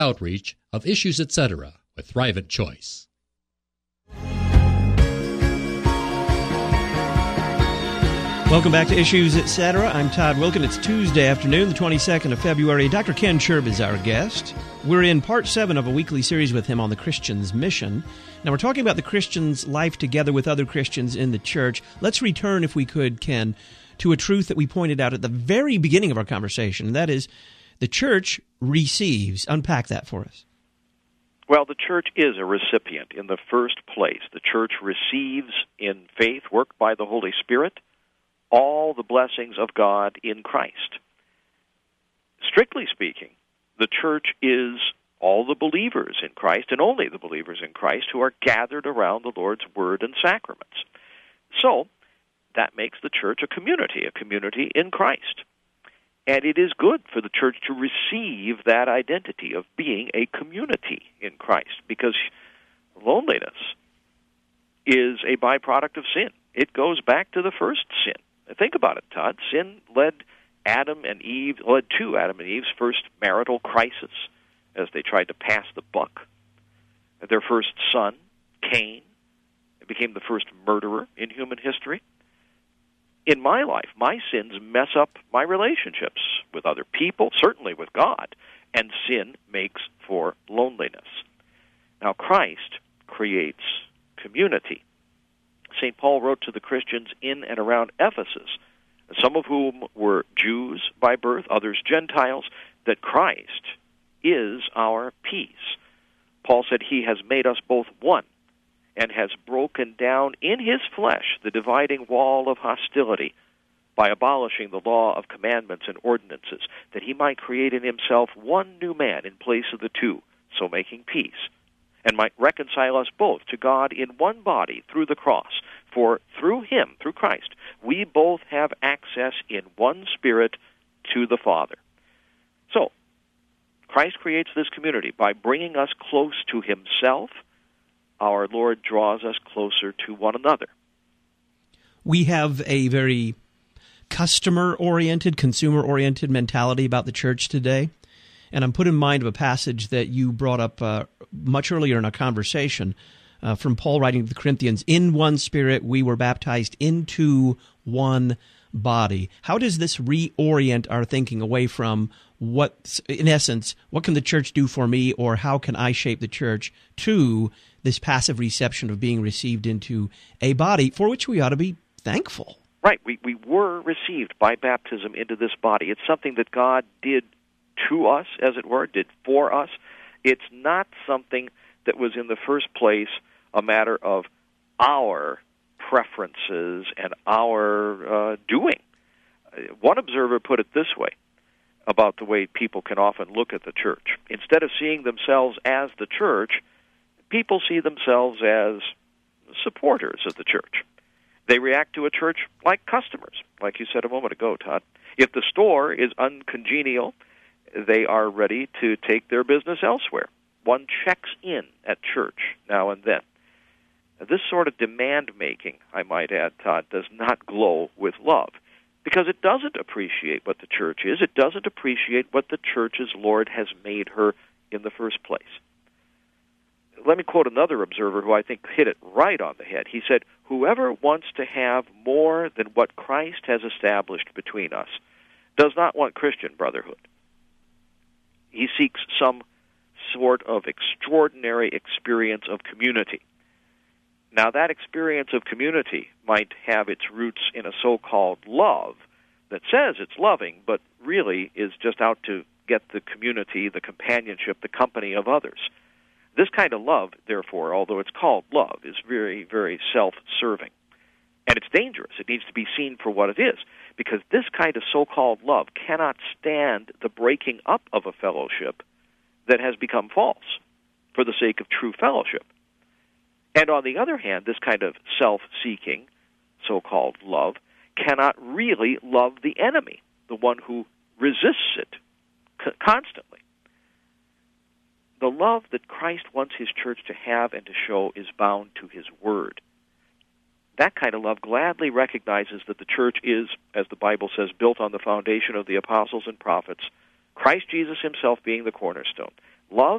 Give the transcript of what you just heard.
outreach of Issues Etc. with Thrivent Choice. Welcome back to Issues Etc. I'm Todd Wilken. It's Tuesday afternoon, the 22nd of February. Dr. Ken Scherb is our guest. We're in part 7 of a weekly series with him on the Christian's mission. Now, we're talking about the Christian's life together with other Christians in the church. Let's return, if we could, Ken, to a truth that we pointed out at the very beginning of our conversation, and that is the church receives. Unpack that for us. Well, the church is a recipient in the first place. The church receives in faith, worked by the Holy Spirit, all the blessings of God in Christ. Strictly speaking, the church is all the believers in Christ, and only the believers in Christ, who are gathered around the Lord's Word and sacraments. So, that makes the church a community in Christ. And it is good for the church to receive that identity of being a community in Christ, because loneliness is a byproduct of sin. It goes back to the first sin. Think about it, Todd. Sin led to Adam and Eve's first marital crisis as they tried to pass the buck. Their first son, Cain, became the first murderer in human history. In my life, my sins mess up my relationships with other people, certainly with God, and sin makes for loneliness. Now, Christ creates community. St. Paul wrote to the Christians in and around Ephesus, some of whom were Jews by birth, others Gentiles, that Christ is our peace. Paul said he has made us both one and has broken down in his flesh the dividing wall of hostility by abolishing the law of commandments and ordinances, that he might create in himself one new man in place of the two, so making peace, and might reconcile us both to God in one body through the cross. For through him, through Christ, we both have access in one Spirit to the Father. So, Christ creates this community by bringing us close to himself. Our Lord draws us closer to one another. We have a very customer-oriented, consumer-oriented mentality about the church today. And I'm put in mind of a passage that you brought up much earlier in our conversation from Paul writing to the Corinthians, in one Spirit we were baptized into one body. How does this reorient our thinking away from what, in essence, what can the church do for me, or how can I shape the church, to this passive reception of being received into a body for which we ought to be thankful? Right. We were received by baptism into this body. It's something that God did to us, as it were, did for us. It's not something that was in the first place a matter of our preferences and our doing. One observer put it this way about the way people can often look at the church. Instead of seeing themselves as the church, people see themselves as supporters of the church. They react to a church like customers, like you said a moment ago, Todd. If the store is uncongenial, they are ready to take their business elsewhere. One checks in at church now and then. This sort of demand-making, I might add, Todd, does not glow with love, because it doesn't appreciate what the church is. It doesn't appreciate what the church's Lord has made her in the first place. Let me quote another observer who I think hit it right on the head. He said, "Whoever wants to have more than what Christ has established between us does not want Christian brotherhood. He seeks some sort of extraordinary experience of community." Now, that experience of community might have its roots in a so-called love that says it's loving, but really is just out to get the community, the companionship, the company of others. This kind of love, therefore, although it's called love, is very, very self-serving. And it's dangerous. It needs to be seen for what it is, because this kind of so-called love cannot stand the breaking up of a fellowship that has become false for the sake of true fellowship. And on the other hand, this kind of self-seeking, so-called love, cannot really love the enemy, the one who resists it constantly. The love that Christ wants his church to have and to show is bound to his word. That kind of love gladly recognizes that the church is, as the Bible says, built on the foundation of the apostles and prophets, Christ Jesus himself being the cornerstone. love